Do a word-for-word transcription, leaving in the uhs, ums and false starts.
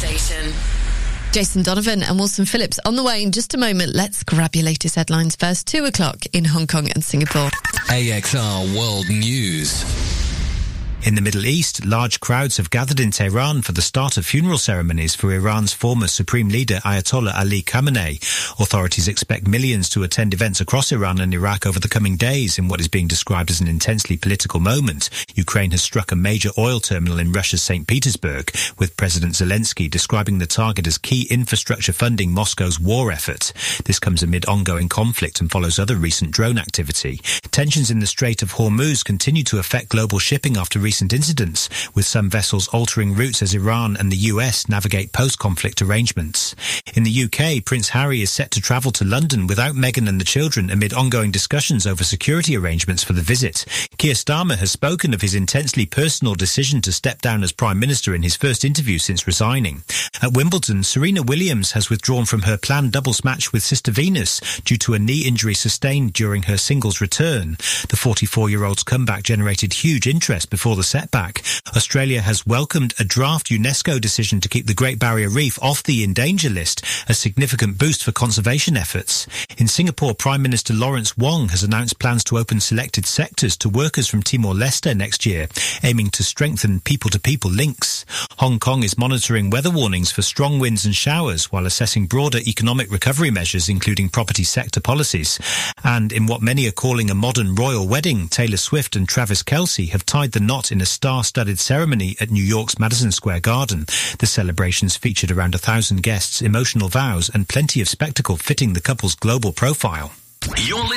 station. Jason Donovan and Wilson Phillips on the way in just a moment. Let's grab your latest headlines first. Two o'clock in Hong Kong and Singapore. A X R World News. In the Middle East, large crowds have gathered in Tehran for the start of funeral ceremonies for Iran's former supreme leader Ayatollah Ali Khamenei. Authorities expect millions to attend events across Iran and Iraq over the coming days in what is being described as an intensely political moment. Ukraine has struck a major oil terminal in Russia's Saint Petersburg, with President Zelensky describing the target as key infrastructure funding Moscow's war effort. This comes amid ongoing conflict and follows other recent drone activity. Tensions in the Strait of Hormuz continue to affect global shipping after recent Recent incidents, with some vessels altering routes as Iran and the U S navigate post-conflict arrangements. In the U K, Prince Harry is set to travel to London without Meghan and the children amid ongoing discussions over security arrangements for the visit. Keir Starmer has spoken of his intensely personal decision to step down as Prime Minister in his first interview since resigning. At Wimbledon, Serena Williams has withdrawn from her planned doubles match with Sister Venus due to a knee injury sustained during her singles return. The forty-four-year-old's comeback generated huge interest before the setback. Australia has welcomed a draft UNESCO decision to keep the Great Barrier Reef off the in danger list, a significant boost for conservation efforts. In Singapore, Prime Minister Lawrence Wong has announced plans to open selected sectors to workers from Timor-Leste next year, aiming to strengthen people-to-people links. Hong Kong is monitoring weather warnings for strong winds and showers while assessing broader economic recovery measures, including property sector policies. And in what many are calling a modern royal wedding, Taylor Swift and Travis Kelce have tied the knot in a star-studded ceremony at New York's Madison Square Garden. The celebrations featured around a thousand guests, emotional vows, and plenty of spectacle fitting the couple's global profile. You're